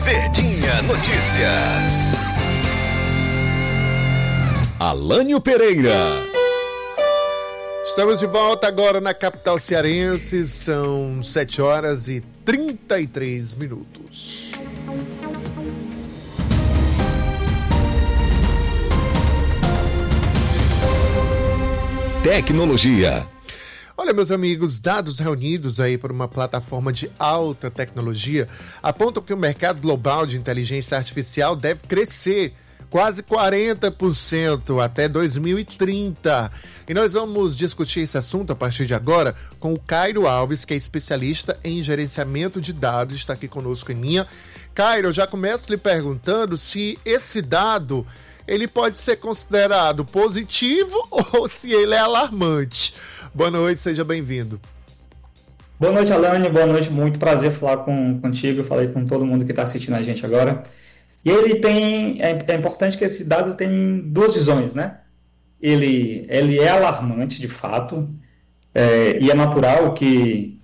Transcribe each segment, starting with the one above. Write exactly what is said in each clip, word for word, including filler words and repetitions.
Verdinha Notícias. Alânio Pereira. Estamos de volta agora na capital cearense, são sete horas e trinta e três minutos. Tecnologia. Olha, meus amigos, dados reunidos aí por uma plataforma de alta tecnologia apontam que o mercado global de inteligência artificial deve crescer quase quarenta por cento até dois mil e trinta. E nós vamos discutir esse assunto a partir de agora com o Cairo Alves, que é especialista em gerenciamento de dados, está aqui conosco em linha. Cairo, eu já começo lhe perguntando se esse dado ele pode ser considerado positivo ou se ele é alarmante. Boa noite, seja bem-vindo. Boa noite, Alane, boa noite, muito prazer falar com, contigo, eu falei com todo mundo que está assistindo a gente agora. E ele tem, é, é importante que esse dado tem duas visões, né? Ele, ele é alarmante, de fato, é, e é natural que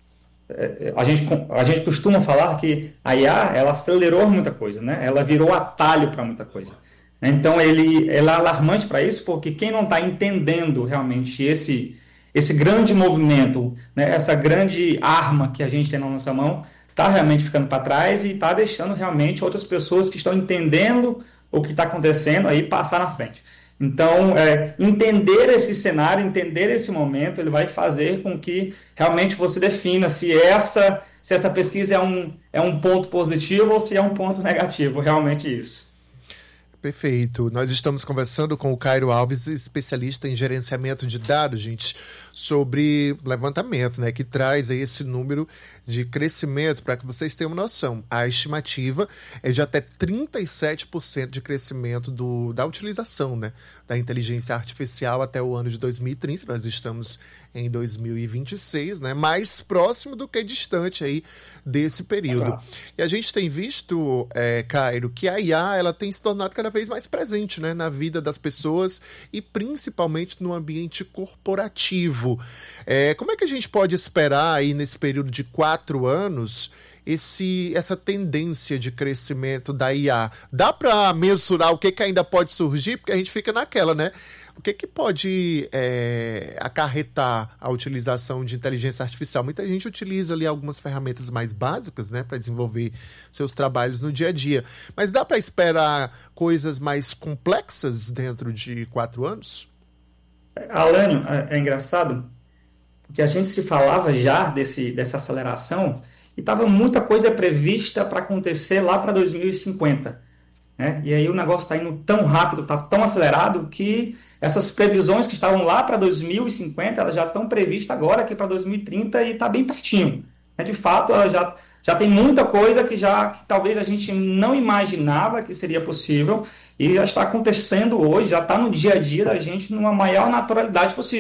é, a, gente, a gente costuma falar que a I A, ela acelerou muita coisa, né? Ela virou atalho para muita coisa. Então, ele, ela é alarmante para isso, porque quem não está entendendo realmente esse, esse grande movimento, né, essa grande arma que a gente tem na nossa mão, está realmente ficando para trás e está deixando realmente outras pessoas que estão entendendo o que está acontecendo aí passar na frente. Então, é, entender esse cenário, entender esse momento, ele vai fazer com que realmente você defina se essa, se essa pesquisa é um, é um ponto positivo ou se é um ponto negativo, realmente isso. Perfeito. Nós estamos conversando com o Cairo Alves, especialista em gerenciamento de dados, gente, sobre levantamento, né, que traz aí esse número de crescimento, para que vocês tenham uma noção. A estimativa é de até trinta e sete por cento de crescimento do, da utilização, né, da inteligência artificial até o ano de dois mil e trinta. Nós estamos em dois mil e vinte e seis, né, mais próximo do que distante aí desse período. E a gente tem visto, é, Cairo, que a I A ela tem se tornado cada vez mais presente, né, na vida das pessoas e principalmente no ambiente corporativo. É, como é que a gente pode esperar aí nesse período de quatro anos esse, essa tendência de crescimento da I A? Dá para mensurar o que, que ainda pode surgir? Porque a gente fica naquela, né? O que, que pode é, acarretar a utilização de inteligência artificial? Muita gente utiliza ali algumas ferramentas mais básicas, né, para desenvolver seus trabalhos no dia a dia. Mas dá para esperar coisas mais complexas dentro de quatro anos? Alânio, é, é engraçado que a gente se falava já desse, dessa aceleração e estava muita coisa prevista para acontecer lá para dois mil e cinquenta. Né? E aí o negócio está indo tão rápido, está tão acelerado que essas previsões que estavam lá para dois mil e cinquenta, elas já estão previstas agora aqui para dois mil e trinta e está bem pertinho. Né? De fato, ela já, já tem muita coisa que, já, que talvez a gente não imaginava que seria possível e já está acontecendo hoje, já está no dia a dia da gente numa maior naturalidade possível.